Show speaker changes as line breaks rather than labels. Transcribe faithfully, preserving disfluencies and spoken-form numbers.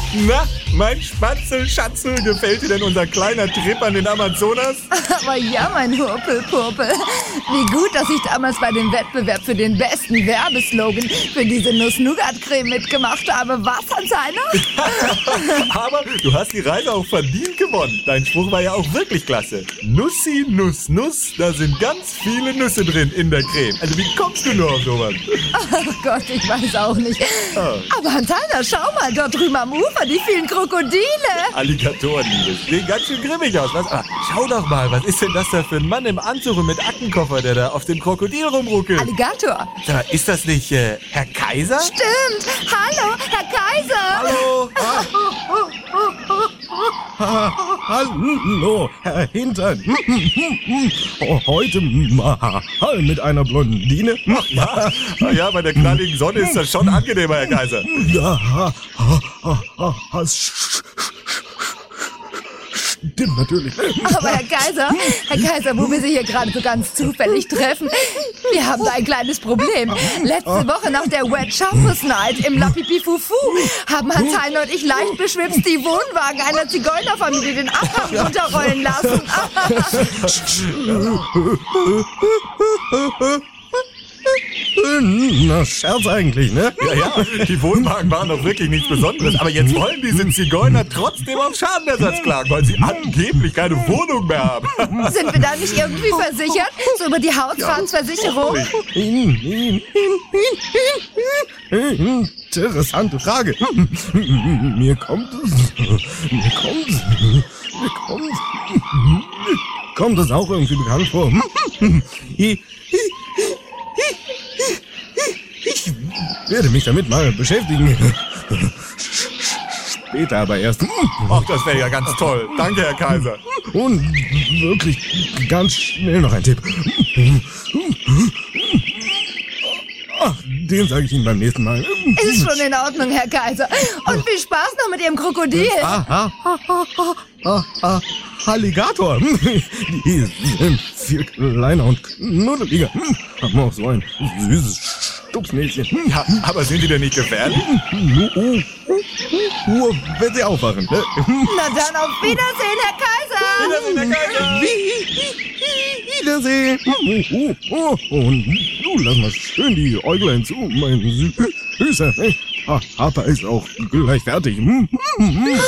Na, mein Spatzel-Schatzel, gefällt dir denn unser kleiner Trip an den Amazonas?
Aber ja, mein Hurpelpurpel. Wie gut, dass ich damals bei dem Wettbewerb für den besten Werbeslogan für diese Nuss-Nougat-Creme mitgemacht habe. Was, Hans-Heiner?
Aber du hast die Reise auch verdient gewonnen. Dein Spruch war ja auch wirklich klasse. Nussi, Nuss, Nuss, da sind ganz viele Nüsse drin in der Creme. Also wie kommst du nur auf sowas?
Ach Gott, ich weiß auch nicht.
Oh.
Aber Hans-Heiner, schau mal, dort drüben am Ufer, die vielen Krokodile.
Alligatoren, Liebes. Sehen ganz schön grimmig aus. Was? Ah, schau doch mal, was ist denn das da für ein Mann im Anzug und mit Aktenkoffer, der da auf dem Krokodil rumruckelt?
Alligator.
Sag mal, ist das nicht äh, Herr Kaiser?
Stimmt. Hallo, Herr Kaiser.
Hallo?
Ah, hallo, Herr Hintern. Oh, heute mal mit einer Blondine.
Ach ja, ah, ja, bei der knalligen Sonne ist das schon angenehmer, Herr Kaiser.
Ja, das stimmt natürlich.
Aber Herr Kaiser, Herr Kaiser, wo wir Sie hier gerade so ganz zufällig treffen, wir haben da ein kleines Problem. Letzte Woche nach der Wet Shampoos Night im Lapipifufu haben Hans-Heiner und ich leicht beschwipst die Wohnwagen einer Zigeunerfamilie den Abhang runterrollen lassen.
Na, Scherz eigentlich, ne?
Ja, ja, die Wohnwagen waren doch wirklich nichts Besonderes. Aber jetzt wollen diese Zigeuner trotzdem auf Schadenersatz klagen, weil sie angeblich keine Wohnung mehr haben.
Sind wir da nicht irgendwie versichert? So über die Hausfrachtversicherung?
Interessante Frage. Mir kommt es, mir kommt es, mir kommt es, kommt es auch irgendwie bekannt vor. Ich werde mich damit mal beschäftigen. Später aber erst.
Ach, das wäre ja ganz toll. Danke, Herr Kaiser.
Und wirklich ganz schnell noch ein Tipp. Ach, den sage ich Ihnen beim nächsten Mal.
Ist schon in Ordnung, Herr Kaiser. Und viel Spaß noch mit Ihrem Krokodil.
Ah, ah, ah, ah, ah, ah, Alligator. Die sind viel kleiner und knuddeliger. Haben auch so ein süßes Stupsnäschen.
Ja, aber sind die denn nicht gefährlich?
Nur, nur wenn sie aufwachen. Ne?
Na dann auf Wiedersehen, Herr Kaiser.
Wiedersehen, Herr Kaiser.
Wiedersehen. Oh, oh, oh. Und du lass mal schön die Äuglein zu, mein Süßer. Ah, Papa ist auch gleich fertig.